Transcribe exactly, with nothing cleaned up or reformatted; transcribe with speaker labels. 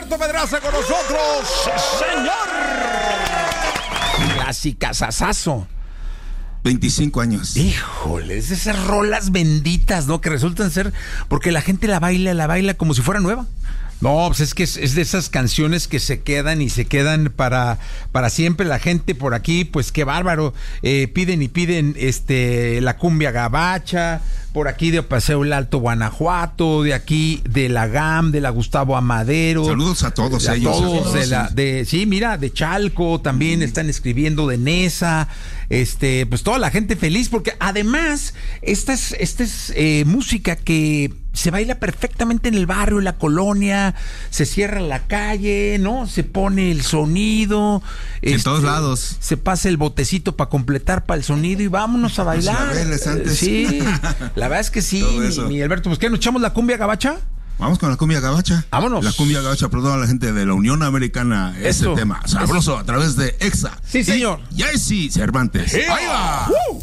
Speaker 1: Alberto Pedraza con nosotros, señor. Clásica sasazo.
Speaker 2: veinticinco años.
Speaker 1: Híjole, es de esas rolas benditas, ¿no? Que resultan ser, porque la gente la baila, la baila como si fuera nueva. No, pues es que es, es de esas canciones que se quedan y se quedan para, para siempre. La gente por aquí, pues qué bárbaro, eh, piden y piden este la cumbia gabacha, por aquí de Paseo el Alto, Guanajuato, de aquí de la G A M, de la Gustavo Amadero.
Speaker 2: Saludos a todos
Speaker 1: a
Speaker 2: ellos.
Speaker 1: Todos, de la, de, sí, mira, de Chalco también mm. están escribiendo, de Nesa, este, pues toda la gente feliz, porque además, esta es, esta es eh, música que se baila perfectamente en el barrio, en la colonia, se cierra la calle, ¿no? Se pone el sonido.
Speaker 2: En
Speaker 1: este,
Speaker 2: todos lados.
Speaker 1: Se pasa el botecito para completar para el sonido y vámonos a bailar.
Speaker 2: Antes.
Speaker 1: Sí, la verdad es que sí, mi, mi Alberto. Pues, ¿qué, nos echamos la cumbia gabacha?
Speaker 2: Vamos con la cumbia gabacha.
Speaker 1: Vámonos.
Speaker 2: La cumbia gabacha, perdón a la gente de la Unión Americana. Este tema sabroso a través de Exa.
Speaker 1: Sí, señor.
Speaker 2: Jesse Cervantes.
Speaker 1: Yeah.
Speaker 2: Ahí va. Uh.